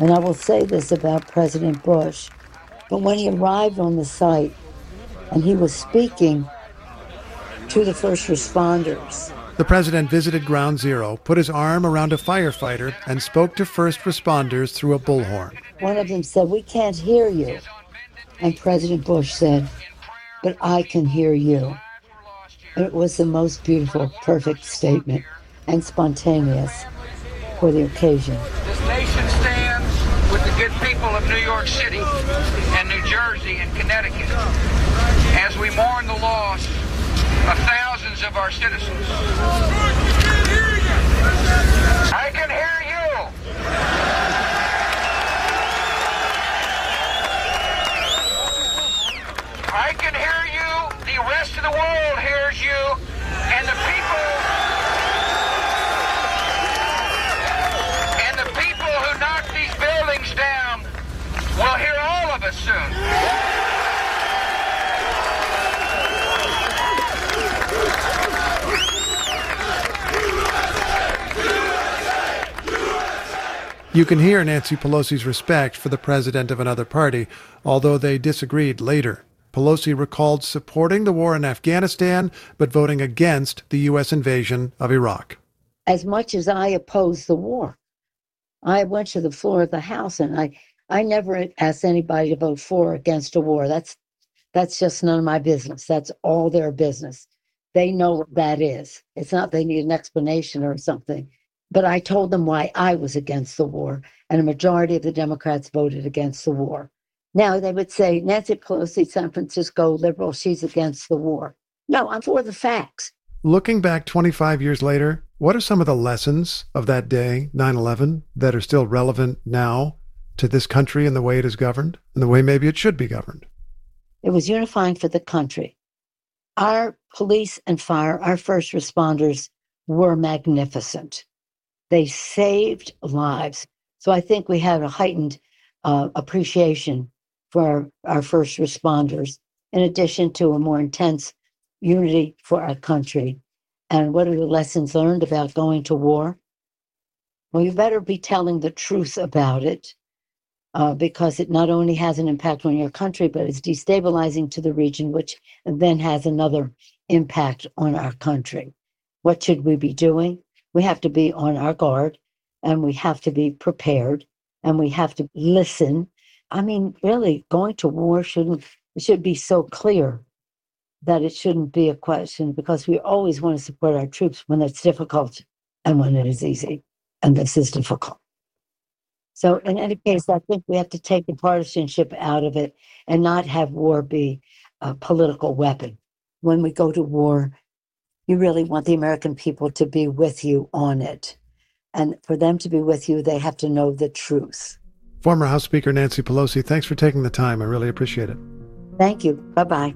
And I will say this about President Bush, but when he arrived on the site and he was speaking to the first responders. The president visited Ground Zero, put his arm around a firefighter, and spoke to first responders through a bullhorn. One of them said, "We can't hear you." And President Bush said, "But I can hear you." It was the most beautiful, perfect statement and spontaneous for the occasion. This nation stands with the good people of New York City and New Jersey and Connecticut as we mourn the loss of thousands of our citizens. I can hear you. I can hear you. The rest of the world hears you. And the people who knock these buildings down will hear all of us soon. You can hear Nancy Pelosi's respect for the president of another party, although they disagreed later. Pelosi recalled supporting the war in Afghanistan, but voting against the U.S. invasion of Iraq. As much as I oppose the war, I went to the floor of the House and I never asked anybody to vote for or against a war. That's just none of my business. That's all their business. They know what that is. It's not they need an explanation or something. But I told them why I was against the war, and a majority of the Democrats voted against the war. Now they would say, Nancy Pelosi, San Francisco liberal, she's against the war. No, I'm for the facts. Looking back 25 years later, what are some of the lessons of that day, 9/11, that are still relevant now to this country and the way it is governed, and the way maybe it should be governed? It was unifying for the country. Our police and fire, our first responders were magnificent. They saved lives. So I think we have a heightened appreciation for our first responders, in addition to a more intense unity for our country. And what are the lessons learned about going to war? Well, you better be telling the truth about it, because it not only has an impact on your country, but it's destabilizing to the region, which then has another impact on our country. What should we be doing? We have to be on our guard, and we have to be prepared, and we have to listen. I mean, really, going to war should be so clear that it shouldn't be a question, because we always want to support our troops when it's difficult and when it is easy, and this is difficult. So in any case, I think we have to take the partisanship out of it and not have war be a political weapon. When we go to war, you really want the American people to be with you on it. And for them to be with you, they have to know the truth. Former House Speaker Nancy Pelosi, thanks for taking the time. I really appreciate it. Thank you. Bye-bye.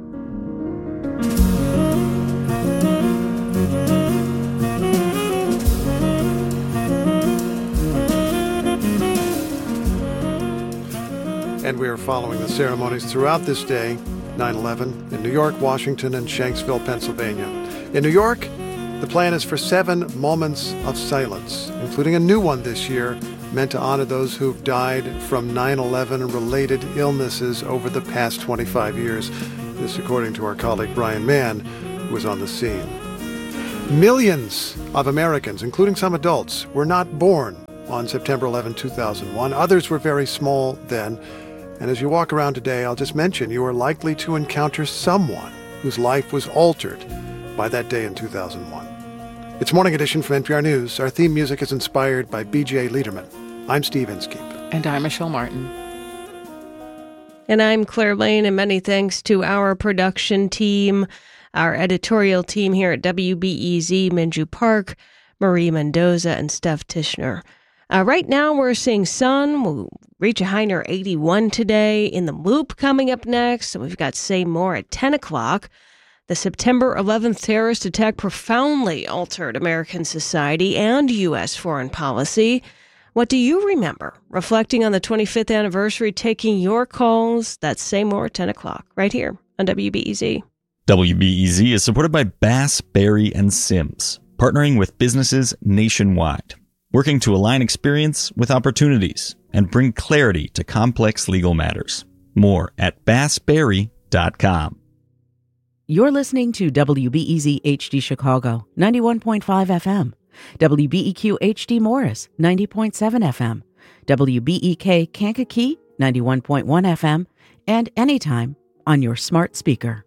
And we are following the ceremonies throughout this day, 9/11, in New York, Washington, and Shanksville, Pennsylvania. In New York, the plan is for 7 moments of silence, including a new one this year, meant to honor those who've died from 9/11-related illnesses over the past 25 years. This according to our colleague Brian Mann, who was on the scene. Millions of Americans, including some adults, were not born on September 11, 2001. Others were very small then. And as you walk around today, I'll just mention you are likely to encounter someone whose life was altered by that day in 2001. It's Morning Edition from NPR News. Our theme music is inspired by B.J. Liederman. I'm Steve Inskeep. And I'm Michelle Martin. And I'm Claire Lane, and many thanks to our production team, our editorial team here at WBEZ, Minju Park, Marie Mendoza, and Steph Tishner. Right now, we're seeing sun. We'll reach a high near 81 today. In the Loop coming up next. And we've got Say More at 10 o'clock. The September 11th terrorist attack profoundly altered American society and U.S. foreign policy. What do you remember? Reflecting on the 25th anniversary, taking your calls. That's Say More at 10 o'clock, right here on WBEZ. WBEZ is supported by Bass, Berry & Sims, partnering with businesses nationwide. working to align experience with opportunities and bring clarity to complex legal matters. More at bassberry.com. You're listening to WBEZ HD Chicago, 91.5 FM. WBEQ HD Morris, 90.7 FM. WBEK Kankakee, 91.1 FM. And anytime on your smart speaker.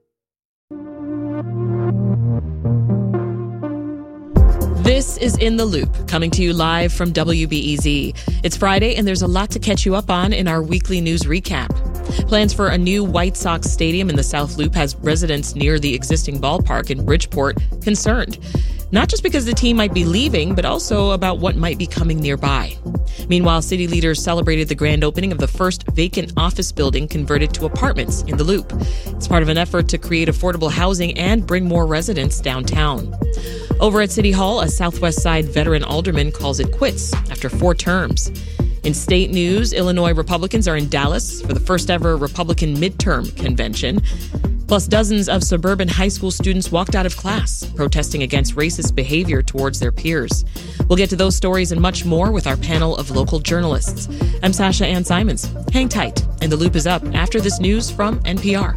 This is In the Loop, coming to you live from WBEZ. It's Friday, and there's a lot to catch you up on in our weekly news recap. Plans for a new White Sox stadium in the South Loop has residents near the existing ballpark in Bridgeport concerned. Not just because the team might be leaving, but also about what might be coming nearby. Meanwhile, city leaders celebrated the grand opening of the first vacant office building converted to apartments in the Loop. It's part of an effort to create affordable housing and bring more residents downtown. Over at City Hall, a Southwest Side veteran alderman calls it quits after 4 terms. In state news, Illinois Republicans are in Dallas for the first ever Republican midterm convention. Plus, dozens of suburban high school students walked out of class, protesting against racist behavior towards their peers. We'll get to those stories and much more with our panel of local journalists. I'm Sasha Ann Simons. Hang tight, and The Loop is up after this news from NPR.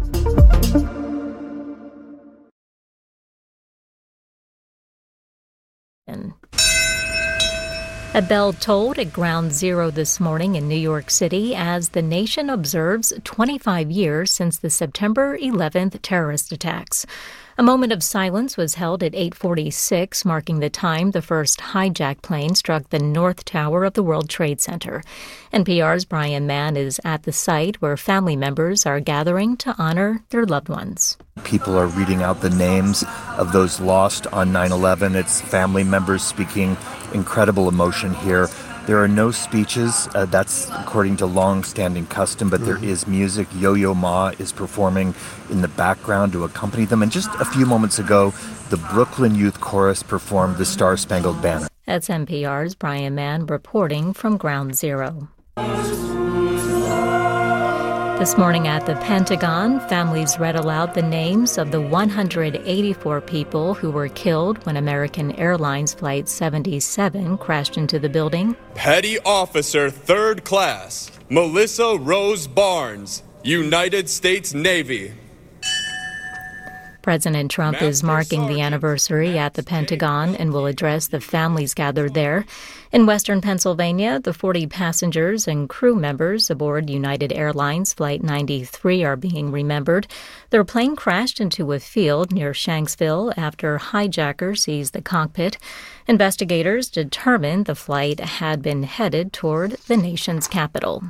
A bell tolled at Ground Zero this morning in New York City as the nation observes 25 years since the September 11th terrorist attacks. A moment of silence was held at 8:46, marking the time the first hijacked plane struck the North Tower of the World Trade Center. NPR's Brian Mann is at the site where family members are gathering to honor their loved ones. People are reading out the names of those lost on 9/11. It's family members speaking incredible emotion here. There are no speeches. That's according to long-standing custom, but there is music. Yo-Yo Ma is performing in the background to accompany them. And just a few moments ago, the Brooklyn Youth Chorus performed the Star-Spangled Banner. That's NPR's Brian Mann reporting from Ground Zero. This morning at the Pentagon, families read aloud the names of the 184 people who were killed when American Airlines Flight 77 crashed into the building. Petty Officer 3rd Class, Melissa Rose Barnes, United States Navy. President Trump is marking the anniversary at the Pentagon and will address the families gathered there. In western Pennsylvania, the 40 passengers and crew members aboard United Airlines Flight 93 are being remembered. Their plane crashed into a field near Shanksville after hijackers seized the cockpit. Investigators determined the flight had been headed toward the nation's capital.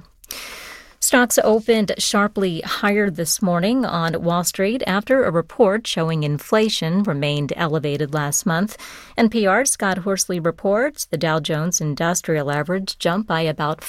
Stocks opened sharply higher this morning on Wall Street after a report showing inflation remained elevated last month. NPR's Scott Horsley reports the Dow Jones Industrial Average jumped by about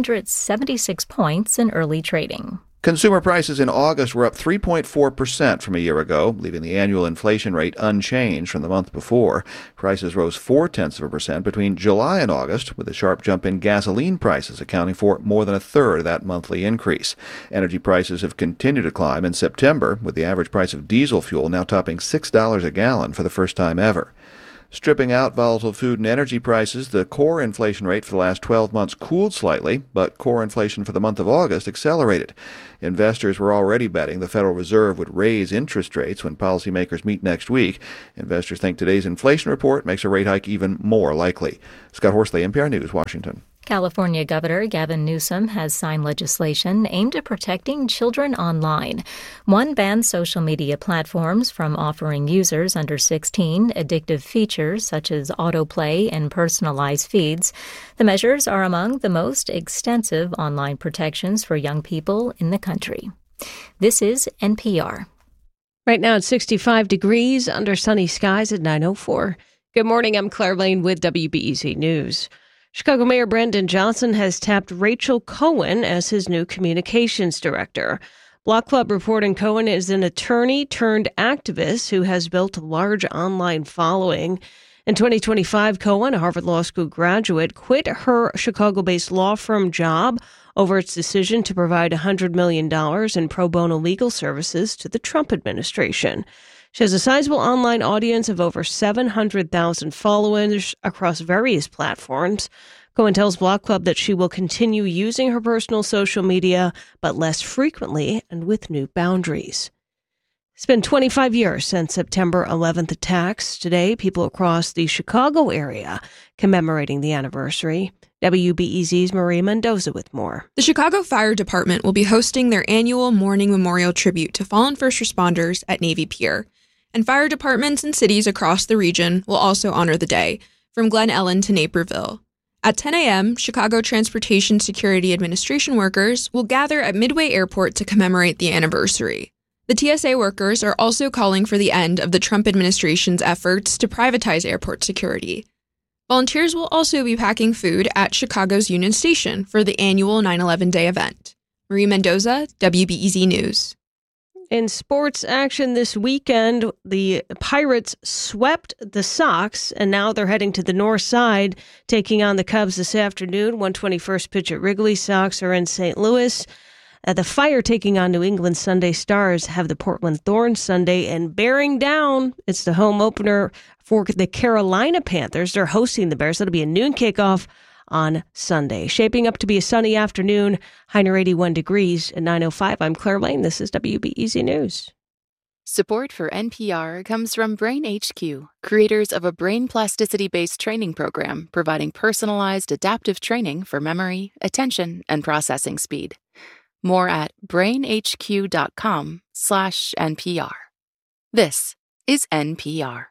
576 points in early trading. Consumer prices in August were up 3.4% from a year ago, leaving the annual inflation rate unchanged from the month before. Prices rose 0.4% between July and August, with a sharp jump in gasoline prices accounting for more than a third of that monthly increase. Energy prices have continued to climb in September, with the average price of diesel fuel now topping $6 a gallon for the first time ever. Stripping out volatile food and energy prices, the core inflation rate for the last 12 months cooled slightly, but core inflation for the month of August accelerated. Investors were already betting the Federal Reserve would raise interest rates when policymakers meet next week. Investors think today's inflation report makes a rate hike even more likely. Scott Horsley, NPR News, Washington. California Governor Gavin Newsom has signed legislation aimed at protecting children online. One bans social media platforms from offering users under 16 addictive features such as autoplay and personalized feeds. The measures are among the most extensive online protections for young people in the country. This is NPR. Right now it's 65 degrees under sunny skies at 9:04. Good morning, I'm Claire Lane with WBEZ News. Chicago Mayor Brandon Johnson has tapped Rachel Cohen as his new communications director. Block Club reporting Cohen is an attorney turned activist who has built a large online following. In 2025, Cohen, a Harvard Law School graduate, quit her Chicago-based law firm job over its decision to provide $100 million in pro bono legal services to the Trump administration. She has a sizable online audience of over 700,000 followers across various platforms. Cohen tells Block Club that she will continue using her personal social media, but less frequently and with new boundaries. It's been 25 years since September 11th attacks. Today, people across the Chicago area commemorating the anniversary. WBEZ's Marie Mendoza with more. The Chicago Fire Department will be hosting their annual morning memorial tribute to fallen first responders at Navy Pier. And fire departments and cities across the region will also honor the day, from Glen Ellen to Naperville. At 10 a.m., Chicago Transportation Security Administration workers will gather at Midway Airport to commemorate the anniversary. The TSA workers are also calling for the end of the Trump administration's efforts to privatize airport security. Volunteers will also be packing food at Chicago's Union Station for the annual 9/11 Day event. Marie Mendoza, WBEZ News. In sports action this weekend, the Pirates swept the Sox, and now they're heading to the north side, taking on the Cubs this afternoon. 121st pitch at Wrigley. Sox are in St. Louis. The Fire taking on New England Sunday Stars have the Portland Thorns Sunday, and bearing down, it's the home opener for the Carolina Panthers. They're hosting the Bears. That'll be a noon kickoff on Sunday. Shaping up to be a sunny afternoon, high near 81 degrees at 9:05. I'm Claire Lane. This is WBEZ News. Support for NPR comes from Brain HQ, creators of a brain plasticity-based training program providing personalized adaptive training for memory, attention, and processing speed. More at brainhq.com/NPR. This is NPR.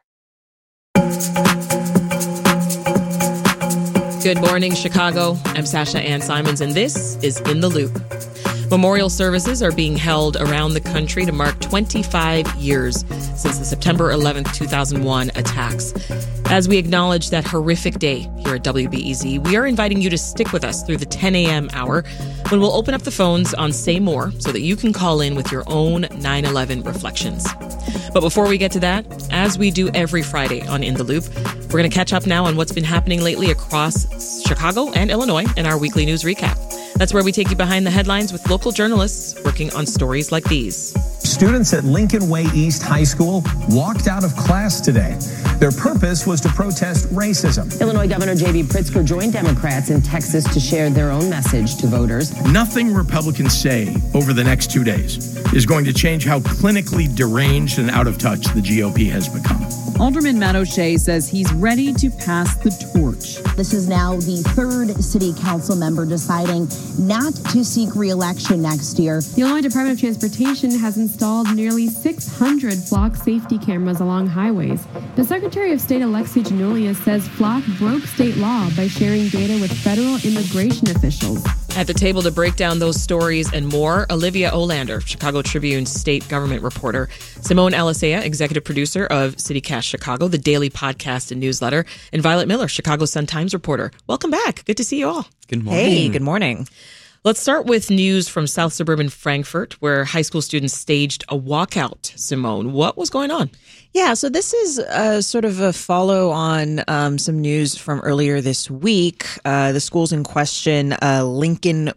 Good morning, Chicago. I'm Sasha Ann Simons, and this is In the Loop. Memorial services are being held around the country to mark 25 years since the September 11th, 2001 attacks. As we acknowledge that horrific day here at WBEZ, we are inviting you to stick with us through the 10 a.m. hour when we'll open up the phones on Say More so that you can call in with your own 9/11 reflections. But before we get to that, as we do every Friday on In the Loop, we're going to catch up now on what's been happening lately across Chicago and Illinois in our weekly news recap. That's where we take you behind the headlines with local journalists working on stories like these. Students at Lincoln Way East High School walked out of class today. Their purpose was to protest racism. Illinois Governor J.B. Pritzker joined Democrats in Texas to share their own message to voters. Nothing Republicans say over the next 2 days is going to change how clinically deranged and out of touch the GOP has become. Alderman Matt O'Shea says he's ready to pass the torch. This is now the third city council member deciding not to seek re-election next year. The Illinois Department of Transportation has installed nearly 600 flock safety cameras along highways. The Secretary of State Alexi Giannoulias says Flock broke state law by sharing data with federal immigration officials. At the table to break down those stories and more, Olivia Olander, Chicago Tribune's state government reporter, Simone Alicea, executive producer of CityCast Chicago, the daily podcast and newsletter, and Violet Miller, Chicago Sun-Times reporter. Welcome back. Good to see you all. Good morning. Hey, good morning. Let's start with news from South Suburban Frankfort, where high school students staged a walkout. Simone, what was going on? Yeah, so this is sort of a follow on some news from earlier this week. The schools in question, Lincoln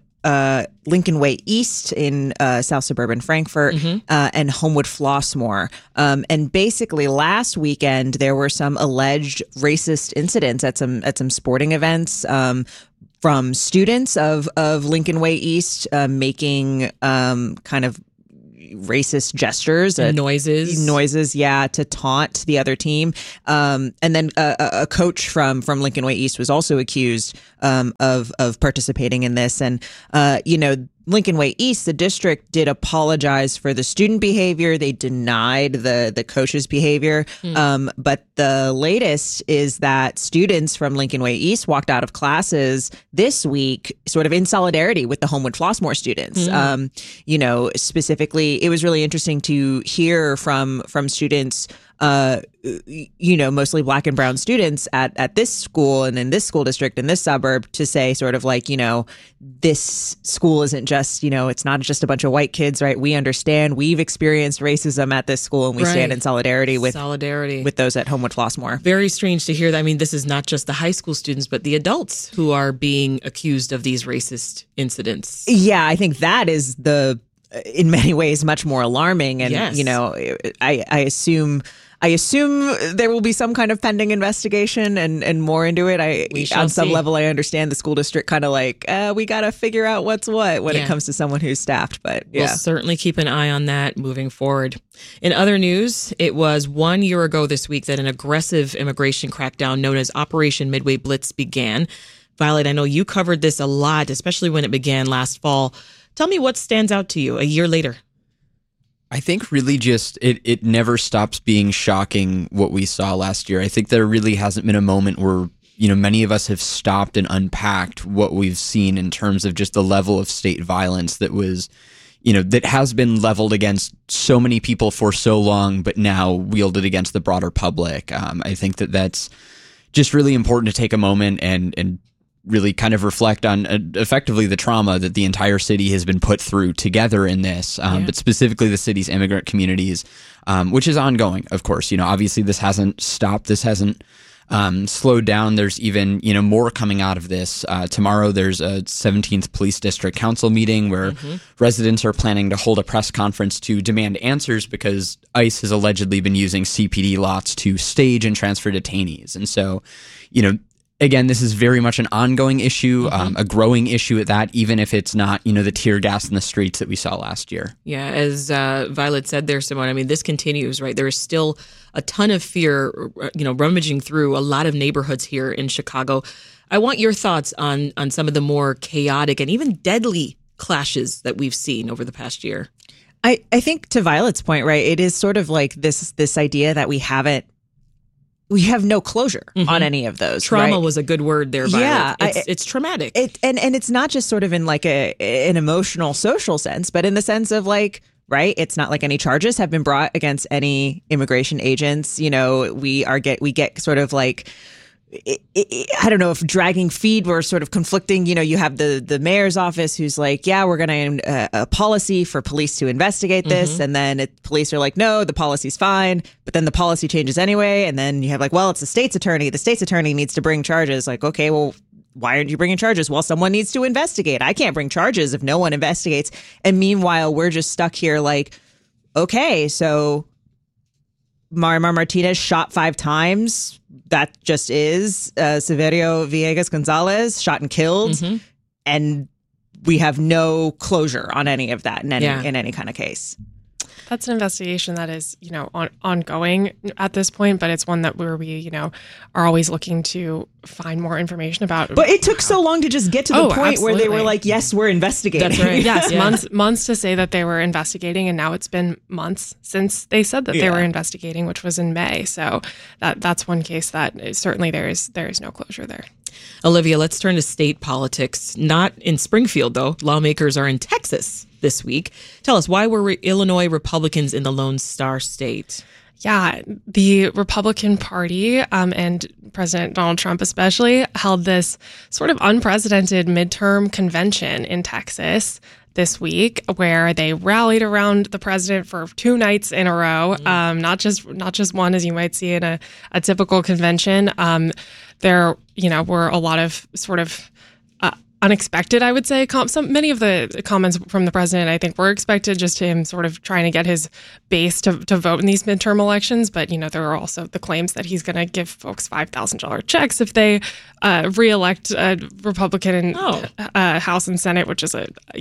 Way East in South Suburban Frankfort, and Homewood Flossmoor. And basically last weekend, there were some alleged racist incidents at some sporting events, from students of Lincoln Way East making kind of racist gestures and noises, to taunt the other team. And then a coach from Lincoln Way East was also accused of participating in this. And Lincoln Way East, the district, did apologize for the student behavior. They denied the coach's behavior. But the latest is that students from Lincoln Way East walked out of classes this week sort of in solidarity with the Homewood Flossmoor students. Specifically, it was really interesting to hear from students, mostly black and brown students at this school and in this school district in this suburb, to say sort of like, this school isn't just, it's not just a bunch of white kids, right? We understand, we've experienced racism at this school, and we stand in solidarity with those at Homewood Flossmoor. Very strange to hear that. I mean, this is not just the high school students, but the adults who are being accused of these racist incidents. Yeah, I think that is the in many ways much more alarming. And, Yes. you know, I assume there will be some kind of pending investigation and more into it. On some level, I understand the school district kind of like, we got to figure out what's what when it comes to someone who's staffed. But yeah. We'll certainly keep an eye on that moving forward. In other news, it was 1 year ago this week that an aggressive immigration crackdown known as Operation Midway Blitz began. Violet, I know you covered this a lot, especially when it began last fall. Tell me what stands out to you a year later. I think really just it never stops being shocking what we saw last year. I think there really hasn't been a moment where, you know, many of us have stopped and unpacked what we've seen in terms of just the level of state violence that was, you know, that has been leveled against so many people for so long, but now wielded against the broader public. I think that's just really important to take a moment and really kind of reflect on effectively the trauma that the entire city has been put through together in this, but specifically the city's immigrant communities, which is ongoing, of course. You know, obviously this hasn't stopped. This hasn't slowed down. There's even, you know, more coming out of this. Tomorrow there's a 17th Police District Council meeting where residents are planning to hold a press conference to demand answers because ICE has allegedly been using CPD lots to stage and transfer detainees. And so, you know, again, this is very much an ongoing issue, a growing issue at that, even if it's not, you know, the tear gas in the streets that we saw last year. Yeah, as Violet said there, Simone, I mean, this continues, right? There is still a ton of fear, you know, rummaging through a lot of neighborhoods here in Chicago. I want your thoughts on some of the more chaotic and even deadly clashes that we've seen over the past year. I think to Violet's point, right, it is sort of like this idea that we have no closure on any of those. Trauma right? was a good word there, Violet. Yeah, it's traumatic. And it's not just sort of in like an emotional, social sense, but in the sense of like, right, it's not like any charges have been brought against any immigration agents. You know, we get sort of like, I don't know if dragging feet were sort of conflicting. You know, you have the mayor's office who's like, yeah, we're going to a policy for police to investigate this. And then police are like, no, the policy's fine. But then the policy changes anyway. And then you have like, well, it's the state's attorney. The state's attorney needs to bring charges. Like, okay, well, why aren't you bringing charges? Well, someone needs to investigate. I can't bring charges if no one investigates. And meanwhile, we're just stuck here like, okay, so Marimar Martinez shot 5 times. That just is Severio Villegas Gonzalez shot and killed. And we have no closure on any of that in any kind of case. That's an investigation that is, you know, ongoing at this point, but it's one that we, you know, are always looking to find more information about. But it took so long to just get to the point where they were like, yes, we're investigating. That's right. Yes, months to say that they were investigating, and now it's been months since they said that they were investigating, which was in May. So that's one case that certainly there is no closure there. Olivia, let's turn to state politics. Not in Springfield, though. Lawmakers are in Texas this week. Tell us, why were Illinois Republicans in the Lone Star State? Yeah, the Republican Party and President Donald Trump especially held this sort of unprecedented midterm convention in Texas this week, where they rallied around the president for 2 nights in a row, not just one, as you might see in a typical convention. There, you know, were a lot of sort of unexpected, I would say. Many of the comments from the president, I think, were expected, just him sort of trying to get his base to vote in these midterm elections. But, you know, there are also the claims that he's going to give folks $5,000 checks if they reelect a Republican in House and Senate, which is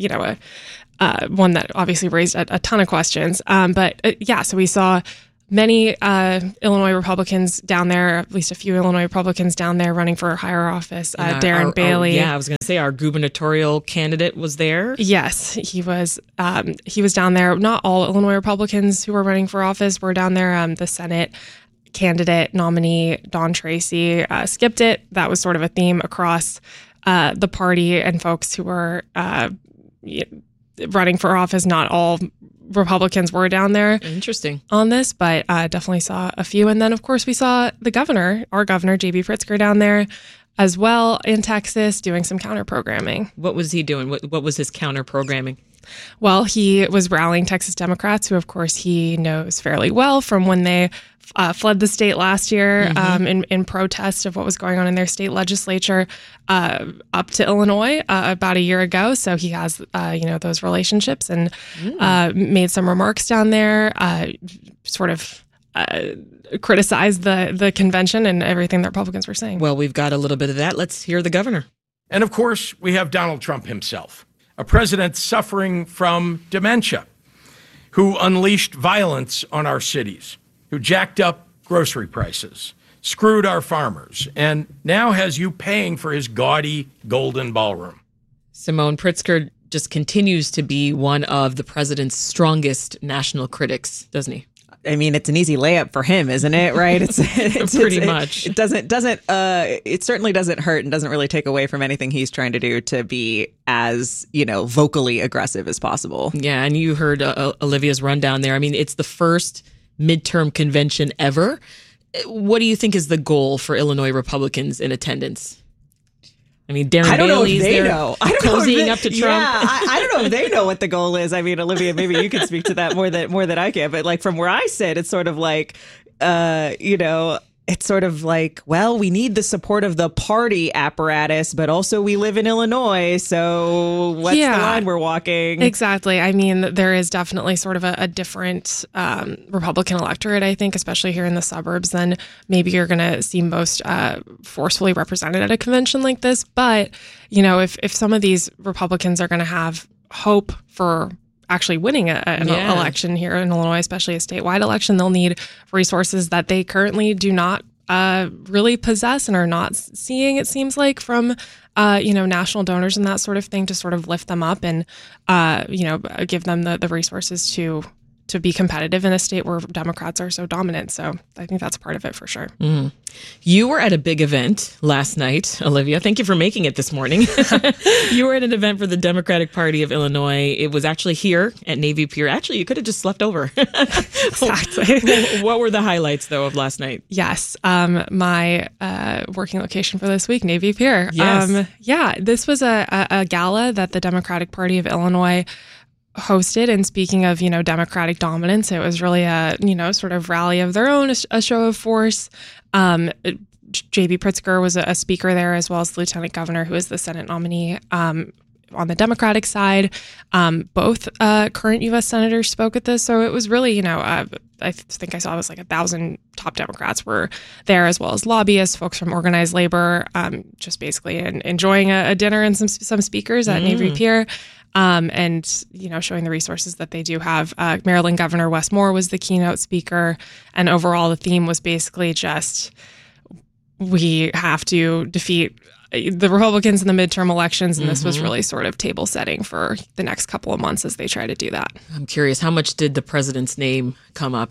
one that obviously raised a ton of questions. So we saw many Illinois Republicans down there, at least a few Illinois Republicans down there running for higher office. Darren Bailey. I was going to say our gubernatorial candidate was there. Yes, he was down there. Not all Illinois Republicans who were running for office were down there. The Senate candidate nominee, Don Tracy, skipped it. That was sort of a theme across the party and folks who were running for office. Not all Republicans were down there. Interesting. On this, but definitely saw a few. And then, of course, we saw our governor, J.B. Pritzker, down there as well in Texas doing some counter-programming. What was he doing? What was his counter-programming? Well, he was rallying Texas Democrats, who, of course, he knows fairly well from when they fled the state last year in protest of what was going on in their state legislature up to Illinois about a year ago. So he has, those relationships and made some remarks down there, sort of criticized the convention and everything the Republicans were saying. Well, we've got a little bit of that. Let's hear the governor. And of course, we have Donald Trump himself, a president suffering from dementia, who unleashed violence on our cities, who jacked up grocery prices, screwed our farmers, and now has you paying for his gaudy golden ballroom. Simone Pritzker just continues to be one of the president's strongest national critics, doesn't he? I mean, it's an easy layup for him, isn't it? Right? It's pretty much. It certainly doesn't hurt and doesn't really take away from anything he's trying to do to be as, vocally aggressive as possible. Yeah. And you heard Olivia's rundown there. I mean, it's the first midterm convention ever. What do you think is the goal for Illinois Republicans in attendance? I mean, Darren Bailey's there cozying up to Trump. Yeah, I don't know if they know what the goal is. I mean, Olivia, maybe you can speak to that more than I can. But like from where I sit, it's sort of like, it's sort of like, well, we need the support of the party apparatus, but also we live in Illinois. So what's the line we're walking? Exactly. I mean, there is definitely sort of a different Republican electorate, I think, especially here in the suburbs, than maybe you're going to see most forcefully represented at a convention like this. But, if some of these Republicans are going to have hope for actually winning an election here in Illinois, especially a statewide election, they'll need resources that they currently do not really possess and are not seeing, it seems like, from national donors and that sort of thing, to sort of lift them up and give them the resources to be competitive in a state where Democrats are so dominant. So I think that's part of it for sure. Mm. You were at a big event last night, Olivia. Thank you for making it this morning. You were at an event for the Democratic Party of Illinois. It was actually here at Navy Pier. Actually, you could have just slept over. Exactly. What were the highlights, though, of last night? Yes. My working location for this week, Navy Pier. Yes. This was a gala that the Democratic Party of Illinois hosted. And speaking of, Democratic dominance, it was really a, sort of rally of their own, a show of force. J.B. Pritzker was a speaker there, as well as the lieutenant governor, who is the Senate nominee on the Democratic side. Both current U.S. senators spoke at this. So it was really, I think I saw it was like 1,000 top Democrats were there, as well as lobbyists, folks from organized labor, just basically enjoying a dinner and some speakers at Navy Pier. And, showing the resources that they do have. Maryland Governor Wes Moore was the keynote speaker. And overall, the theme was basically just, we have to defeat the Republicans in the midterm elections. And this was really sort of table setting for the next couple of months as they try to do that. I'm curious, how much did the president's name come up?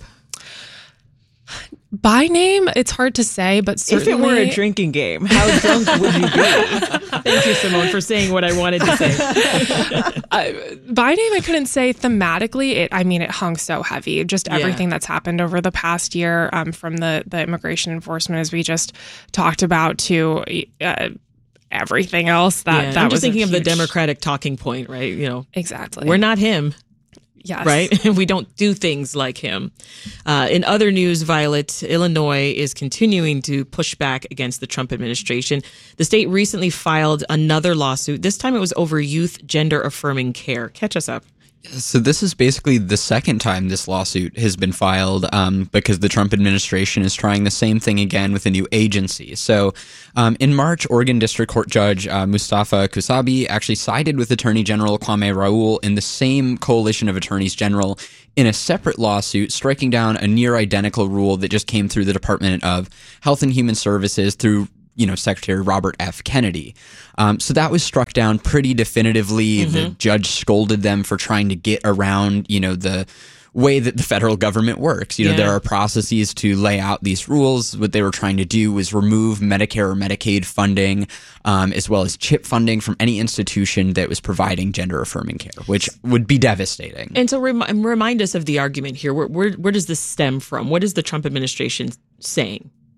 By name, it's hard to say, but certainly... If it were a drinking game, how drunk would you be? Thank you, Simone, for saying what I wanted to say. By name, I couldn't say. Thematically, it hung so heavy. Just everything that's happened over the past year, from the immigration enforcement, as we just talked about, to everything else. That I'm was just thinking of the Democratic talking point, right? Exactly. We're not him. Yes. Right? We don't do things like him. In other news, Violet, Illinois is continuing to push back against the Trump administration. The state recently filed another lawsuit. This time it was over youth gender-affirming care. Catch us up. So this is basically the second time this lawsuit has been filed because the Trump administration is trying the same thing again with a new agency. So in March, Oregon District Court Judge Mustafa Kusabi actually sided with Attorney General Kwame Raoul in the same coalition of attorneys general in a separate lawsuit, striking down a near identical rule that just came through the Department of Health and Human Services through Secretary Robert F. Kennedy. So that was struck down pretty definitively. The judge scolded them for trying to get around, the way that the federal government works. There are processes to lay out these rules. What they were trying to do was remove Medicare or Medicaid funding, as well as CHIP funding from any institution that was providing gender-affirming care, which would be devastating. And so remind us of the argument here. Where does this stem from? What is the Trump administration saying?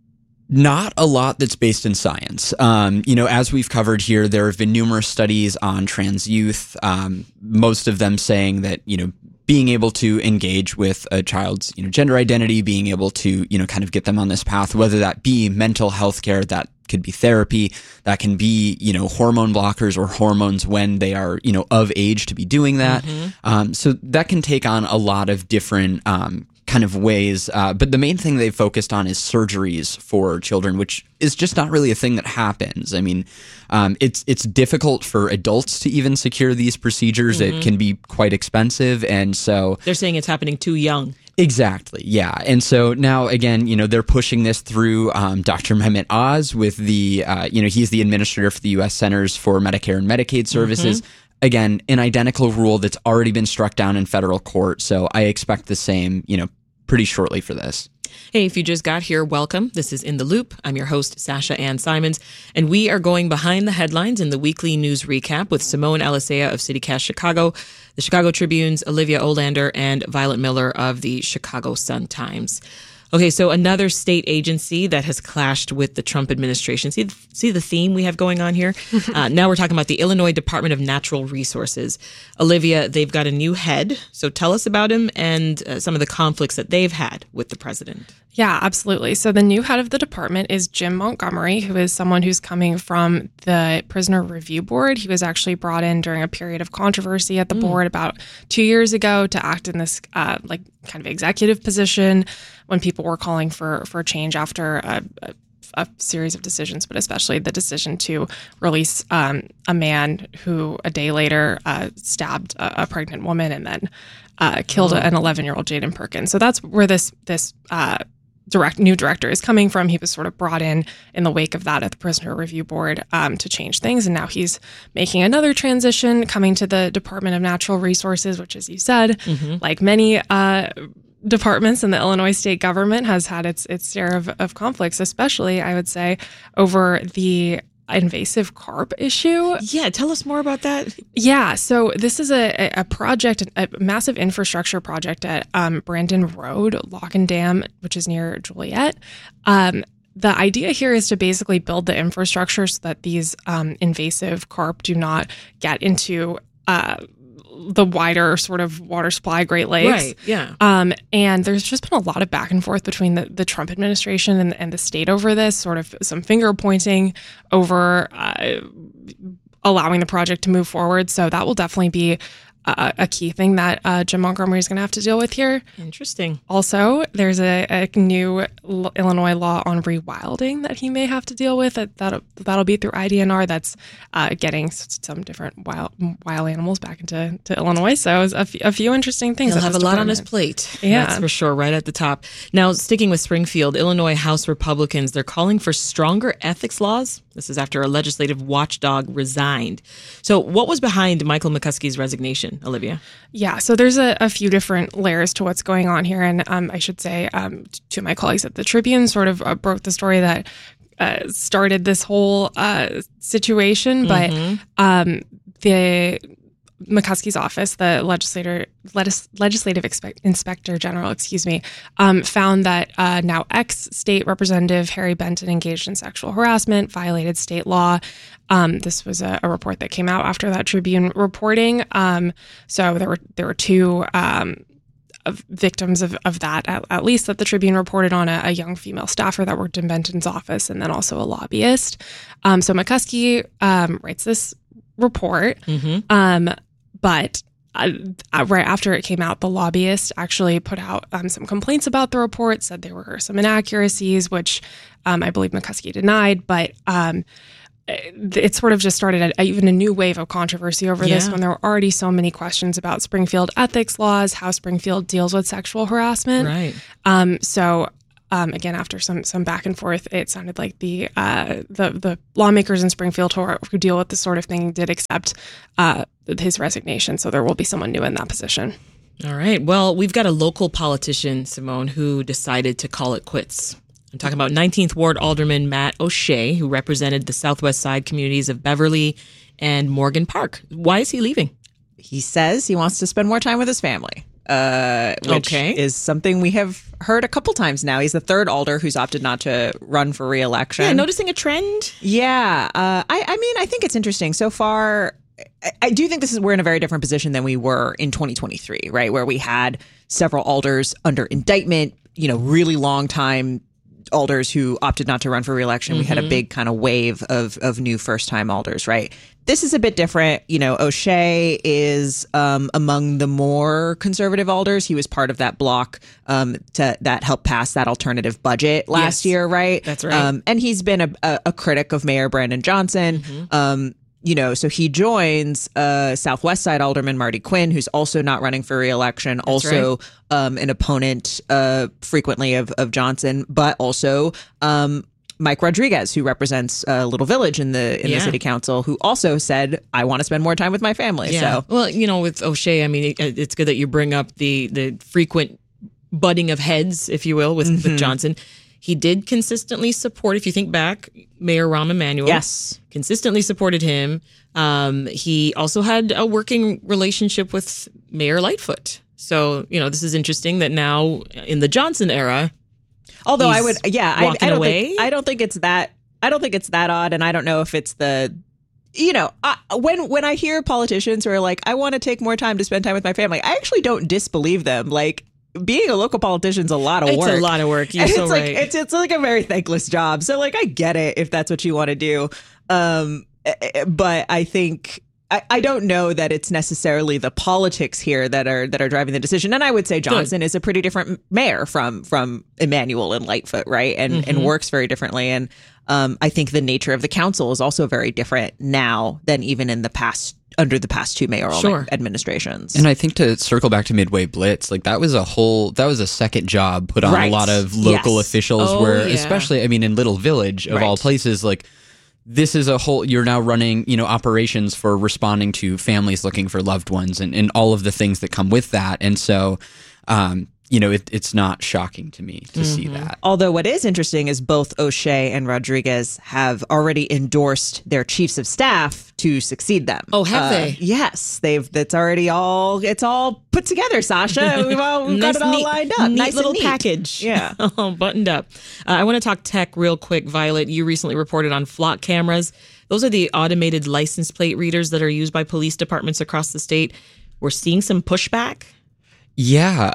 Not a lot that's based in science. As we've covered here, there have been numerous studies on trans youth, most of them saying that, being able to engage with a child's, gender identity, being able to, kind of get them on this path, whether that be mental health care, that could be therapy, that can be, hormone blockers or hormones when they are, of age to be doing that. So that can take on a lot of different kind of ways. But the main thing they've focused on is surgeries for children, which is just not really a thing that happens. I mean, it's difficult for adults to even secure these procedures. It can be quite expensive. And so they're saying it's happening too young. Exactly. Yeah. And so now, again, they're pushing this through Dr. Mehmet Oz with the, he's the administrator for the U.S. Centers for Medicare and Medicaid Services. Again, an identical rule that's already been struck down in federal court. So I expect the same, pretty shortly for this. Hey, if you just got here, welcome. This is In the Loop. I'm your host, Sasha Ann Simons, and we are going behind the headlines in the weekly news recap with Simone Alicea of CityCast Chicago, the Chicago Tribune's Olivia Olander, and Violet Miller of the Chicago Sun-Times. Okay, so another state agency that has clashed with the Trump administration. See the theme we have going on here? Now we're talking about the Illinois Department of Natural Resources. Olivia, they've got a new head. So tell us about him and some of the conflicts that they've had with the president. Yeah, absolutely. So the new head of the department is Jim Montgomery, who is someone who's coming from the Prisoner Review Board. He was actually brought in during a period of controversy at the board about 2 years ago to act in this kind of executive position when people were calling for change after a series of decisions, but especially the decision to release a man who a day later stabbed a pregnant woman and then killed an 11-year-old Jaden Perkins. So that's where this new director is coming from. He was sort of brought in the wake of that at the Prisoner Review Board to change things. And now he's making another transition, coming to the Department of Natural Resources, which, as you said, like many departments in the Illinois state government, has had its share of conflicts, especially, I would say, over the invasive carp issue. Yeah, tell us more about that. Yeah, so this is a project, a massive infrastructure project at Brandon Road, Lock and Dam, which is near Joliet. The idea here is to basically build the infrastructure so that these invasive carp do not get into the wider sort of water supply, Great Lakes. Right, yeah. And there's just been a lot of back and forth between the Trump administration and the state over this, sort of some finger pointing over allowing the project to move forward. So that will definitely be a key thing that Jim Montgomery is going to have to deal with here. Interesting. Also, there's a new Illinois law on rewilding that he may have to deal with. That'll be through IDNR. That's getting some different wild animals back into Illinois. So a few interesting things. He'll have a lot on his plate. Yeah, that's for sure. Right at the top. Now, sticking with Springfield, Illinois House Republicans, they're calling for stronger ethics laws. This is after a legislative watchdog resigned. So what was behind Michael McCuskey's resignation, Olivia? Yeah, so there's a few different layers to what's going on here. And I should say to my colleagues at the Tribune sort of broke the story that started this whole situation. But the McCuskey's office, the legislative inspector general, found that now ex-state representative Harry Benton engaged in sexual harassment, violated state law. This was a report that came out after that Tribune reporting. So there were two victims of that, at least, that the Tribune reported on, a young female staffer that worked in Benton's office, and then also a lobbyist. So McCuskey writes this report. But right after it came out, the lobbyist actually put out some complaints about the report, said there were some inaccuracies, which I believe McCuskey denied. But it sort of just started even a new wave of controversy over this, when there were already so many questions about Springfield ethics laws, how Springfield deals with sexual harassment. Right. Again, after some back and forth, it sounded like the lawmakers in Springfield who deal with this sort of thing did accept his resignation. So there will be someone new in that position. All right. Well, we've got a local politician, Simone, who decided to call it quits. I'm talking about 19th Ward Alderman Matt O'Shea, who represented the Southwest Side communities of Beverly and Morgan Park. Why is he leaving? He says he wants to spend more time with his family, which is something we have heard a couple times now. He's the third alder who's opted not to run for re-election. Yeah, noticing a trend? Yeah. I mean, I think it's interesting. So far, I do think we're in a very different position than we were in 2023, right? Where we had several alders under indictment, really long time alders who opted not to run for re-election. We had a big kind of wave of new first-time alders, right? This is a bit different. O'Shea is among the more conservative alders. He was part of that block that helped pass that alternative budget last year, right? That's right. And he's been a critic of Mayor Brandon Johnson. So he joins Southwest Side Alderman Marty Quinn, who's also not running for re-election, an opponent frequently of Johnson, but also Mike Rodriguez, who represents Little Village in the city council, who also said, I want to spend more time with my family. Yeah. So, well, with O'Shea, I mean, it's good that you bring up the frequent butting of heads, if you will, with Johnson. He did consistently support, if you think back, Mayor Rahm Emanuel. Yes. Consistently supported him. He also had a working relationship with Mayor Lightfoot. So, this is interesting that now in the Johnson era, although I don't think it's that odd. And I don't know if it's when I hear politicians who are like, I want to take more time to spend time with my family, I actually don't disbelieve them. Like, being a local politician's a lot of work. It's a lot of work. You're so right. It's like a very thankless job. So I get it if that's what you want to do. But I think I don't know that it's necessarily the politics here that are driving the decision. And I would say Johnson is a pretty different mayor from Emanuel and Lightfoot, right? And works very differently. And I think the nature of the council is also very different now than even in the past. Under the past two mayoral administrations. And I think to circle back to Midway Blitz, that was a second job put on a lot of local officials especially, in Little Village of all places, this is you're now running, operations for responding to families looking for loved ones and all of the things that come with that. And so, it's not shocking to me to see that. Although what is interesting is both O'Shea and Rodriguez have already endorsed their chiefs of staff to succeed them. Oh, have they? Yes, it's all put together, Sasha. We've got it all lined up. Nice little package. Yeah. Buttoned up. I want to talk tech real quick. Violet, you recently reported on flock cameras. Those are the automated license plate readers that are used by police departments across the state. We're seeing some pushback. Yeah.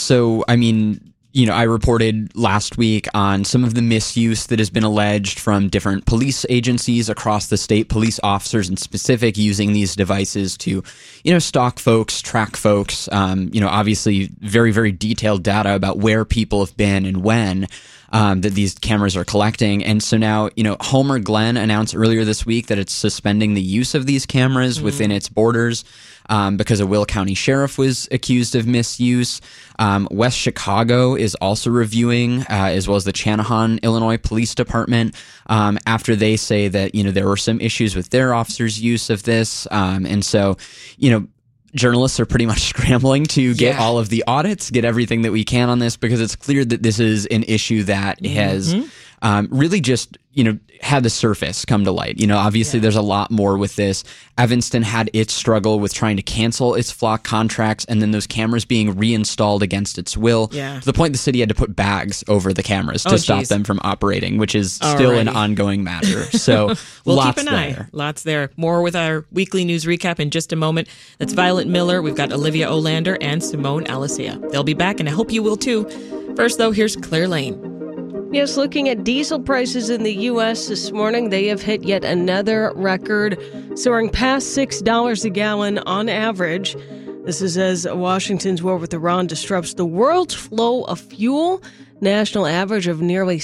I reported last week on some of the misuse that has been alleged from different police agencies across the state, police officers in specific, using these devices to, stalk folks, track folks, obviously very, very detailed data about where people have been and when. That these cameras are collecting. And so now, Homer Glen announced earlier this week that it's suspending the use of these cameras within its borders because a Will County sheriff was accused of misuse. West Chicago is also reviewing, as well as the Channahon, Illinois Police Department, after they say that, there were some issues with their officers' use of this. And so, journalists are pretty much scrambling to get all of the audits, get everything that we can on this, because it's clear that this is an issue that has really just, had the surface come to light. Obviously there's a lot more with this. Evanston had its struggle with trying to cancel its flock contracts and then those cameras being reinstalled against its will. Yeah. To the point the city had to put bags over the cameras to stop them from operating, which is still an ongoing matter. So we'll keep an eye. Lots there. More with our weekly news recap in just a moment. That's Violet Miller. We've got Olivia Olander and Simone Alicia. They'll be back, and I hope you will too. First, though, here's Claire Lane. Yes, looking at diesel prices in the U.S. this morning, they have hit yet another record, soaring past $6 a gallon on average. This is as Washington's war with Iran disrupts the world's flow of fuel. National average of nearly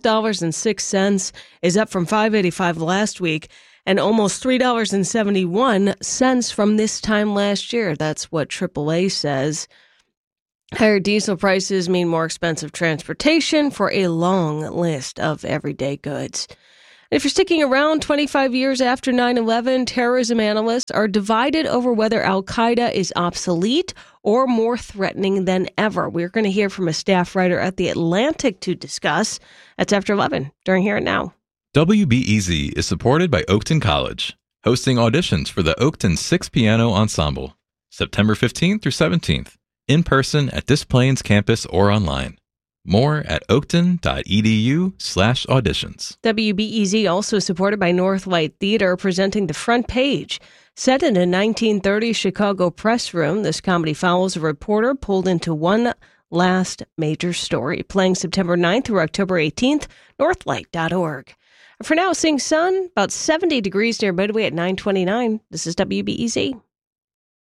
$6.06 is up from $5.85 last week and almost $3.71 from this time last year. That's what AAA says. Higher diesel prices mean more expensive transportation for a long list of everyday goods. If you're sticking around 25 years after 9/11, terrorism analysts are divided over whether al-Qaeda is obsolete or more threatening than ever. We're going to hear from a staff writer at The Atlantic to discuss. That's after 11 during Here and Now. WBEZ is supported by Oakton College, hosting auditions for the Oakton Six Piano Ensemble, September 15th through 17th. In person at Des Plaines campus or online. More at oakton.edu/auditions. WBEZ also supported by Northlight Theater, presenting The Front Page. Set in a 1930s Chicago press room, this comedy follows a reporter pulled into one last major story. Playing September 9th through October 18th, northlight.org. For now, seeing sun, about 70 degrees near Midway at 9:29. This is WBEZ.